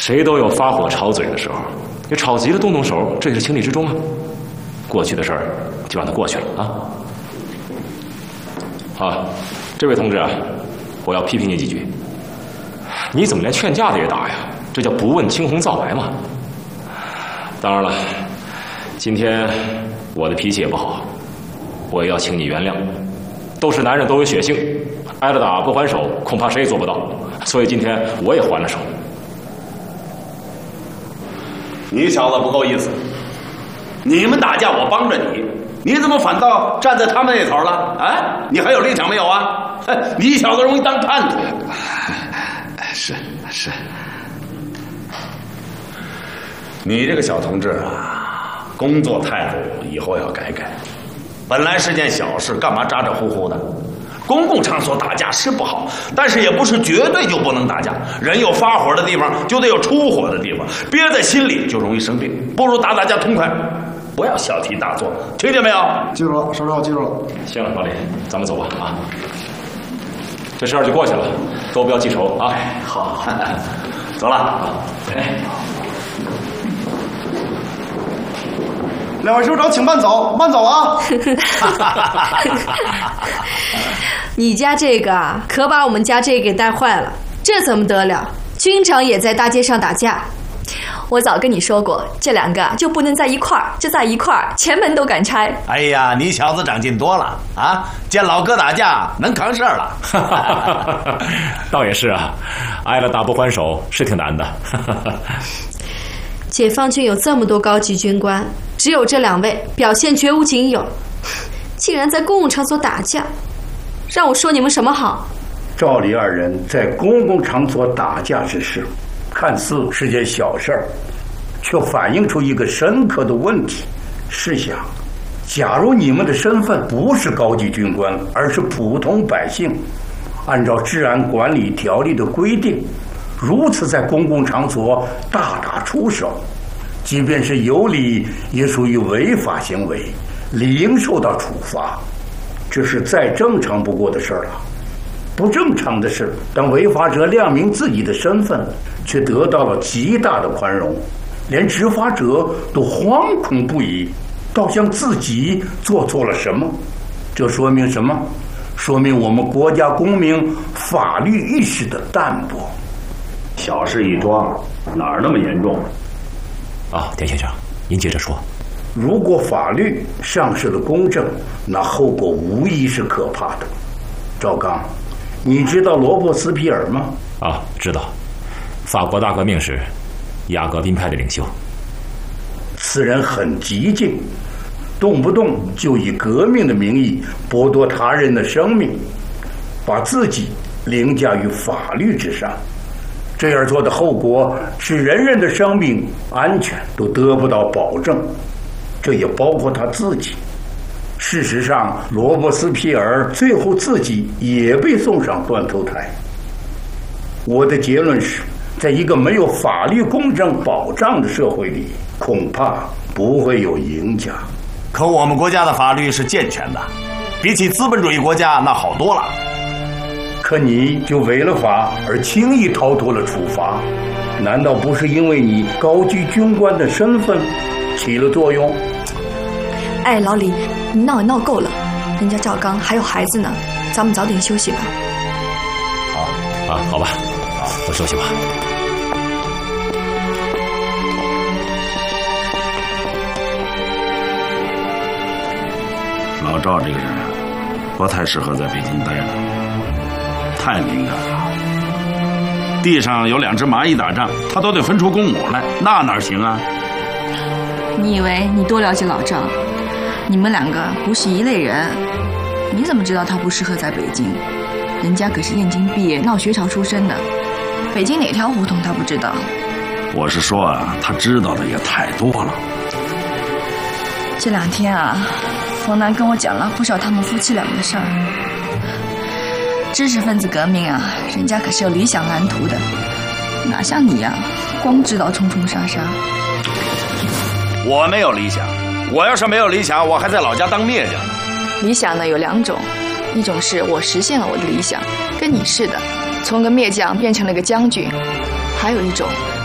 谁都有发火吵嘴的时候，你吵急了动动手，这也是情理之中啊。过去的事儿就让它过去了啊。好，这位同志啊，我要批评你几句。你怎么连劝架的也打呀？这叫不问青红皂白嘛。当然了，今天我的脾气也不好，我也要请你原谅。都是男人，都有血性，挨了打不还手，恐怕谁也做不到。所以今天我也还了手。 你小子不够意思，你们打架我帮着你，你怎么反倒站在他们那头了？啊，你还有理想没有啊？你小子容易当叛徒。是，你这个小同志啊，工作态度以后要改改。本来是件小事，干嘛咋咋呼呼的？公共场所打架是不好，但是也不是绝对就不能打架。人有发火的地方，就得有出火的地方，憋在心里就容易生病。不如打架痛快，不要小题大做，听见没有？ 记住了，首长，我记住了。 行了，老李，咱们走吧啊。这事儿就过去了，都不要记仇啊。 好，走了啊。 两位首长，请慢走，慢走啊！ 你家这个啊，可把我们家这个给带坏了，这怎么得了？经常也在大街上打架。 我早跟你说过，这两个就不能在一块儿，这在一块儿，前门都敢拆。 哎呀，你小子长进多了啊！见老哥打架能扛事儿了。 倒也是啊，挨了打不还手是挺难的。 解放军有这么多高级军官，只有这两位表现绝无仅有，竟然在公共场所打架，让我说你们什么好？ 赵李二人在公共场所打架之事，看似是件小事儿，却反映出一个深刻的问题。试想，假如你们的身份不是高级军官，而是普通百姓，按照治安管理条例的规定，如此在公共场所大打出手，即便是有理，也属于违法行为，理应受到处罚。这是再正常不过的事儿了。不正常的是，当违法者亮明自己的身份，却得到了极大的宽容，连执法者都惶恐不已，倒像自己做错了什么。这说明什么？说明我们国家公民法律意识的淡薄。 小事一桩，哪儿那么严重啊？田先生，您接着说。 如果法律丧失了公正，那后果无疑是可怕的。赵刚，你知道罗伯斯皮尔吗？ 啊，知道。法国大革命时，雅各宾派的领袖。 此人很激进，动不动就以革命的名义剥夺他人的生命，把自己凌驾于法律之上。这样做的后果是人人的生命安全都得不到保证，这也包括他自己。事实上，罗伯斯皮尔最后自己也被送上断头台。我的结论是，在一个没有法律公正保障的社会里，恐怕不会有赢家。 可我们国家的法律是健全的，比起资本主义国家那好多了。 可你就违了法而轻易逃脱了处罚，难道不是因为你高级军官的身份起了作用？ 哎，老李，你闹也闹够了，人家赵刚还有孩子呢，咱们早点休息吧。 好啊，好吧，我休息吧。 老赵这个人不太适合在北京待着，太敏感了。地上有两只蚂蚁打仗，他都得分出公母来，那哪行啊？ 你以为你多了解老赵？你们两个不是一类人。你怎么知道他不适合在北京？人家可是燕京毕业，闹学潮出身的，北京哪条胡同他不知道？ 我是说啊，他知道的也太多了。 这两天啊，冯楠跟我讲了不少他们夫妻俩的事儿。知识分子革命啊，人家可是有理想蓝图的，哪像你呀，光知道冲冲杀杀。 我没有理想，我要是没有理想，我还在老家当篾匠呢。 理想呢有两种，一种是我实现了我的理想，跟你似的，从个篾匠变成了个将军；还有一种